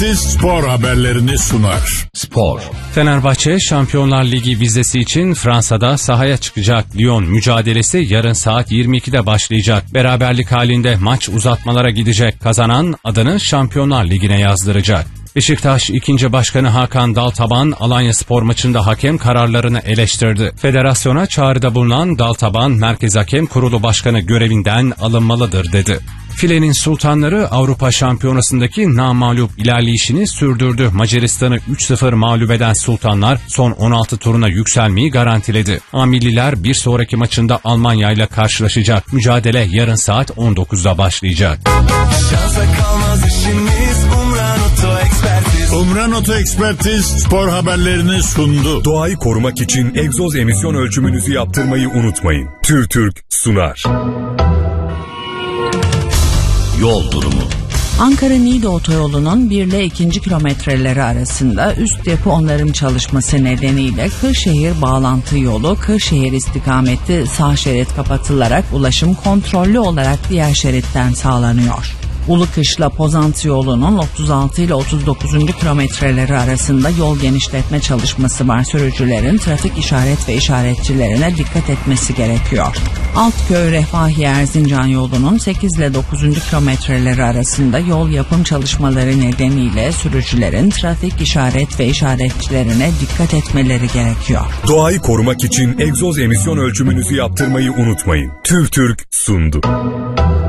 Expertiz spor haberlerini sunar. Spor. Fenerbahçe Şampiyonlar Ligi vizesi için Fransa'da sahaya çıkacak. Lyon mücadelesi yarın saat 22'de başlayacak. Beraberlik halinde maç uzatmalara gidecek. Kazanan adını Şampiyonlar Ligi'ne yazdıracak. Beşiktaş 2. Başkanı Hakan Daltaban Alanyaspor maçında hakem kararlarını eleştirdi. Federasyona çağrıda bulunan Daltaban, Merkez Hakem Kurulu Başkanı görevinden alınmalıdır dedi. Filenin sultanları Avrupa Şampiyonası'ndaki namağlup ilerleyişini sürdürdü. Macaristan'ı 3-0 mağlup eden sultanlar son 16 turuna yükselmeyi garantiledi. A-Milliler bir sonraki maçında Almanya ile karşılaşacak. Mücadele yarın saat 19'da başlayacak. Umran Oto Ekspertiz spor haberlerini sundu. Doğayı korumak için egzoz emisyon ölçümünüzü yaptırmayı unutmayın. TÜRTÜRK sunar. Yol durumu. Ankara-Niğde otoyolunun 1 ile 2. kilometreleri arasında üst yapı onarım çalışması nedeniyle Kırşehir bağlantı yolu Kırşehir istikameti sağ şerit kapatılarak ulaşım kontrollü olarak diğer şeritten sağlanıyor. Ulukışla Pozantı yolunun 36 ile 39. kilometreleri arasında yol genişletme çalışması var. Sürücülerin trafik işaret ve işaretçilerine dikkat etmesi gerekiyor. Altköy Refahiye Erzincan yolunun 8 ile 9. kilometreleri arasında yol yapım çalışmaları nedeniyle sürücülerin trafik işaret ve işaretçilerine dikkat etmeleri gerekiyor. Doğayı korumak için egzoz emisyon ölçümünüzü yaptırmayı unutmayın. TÜRTÜRK sundu.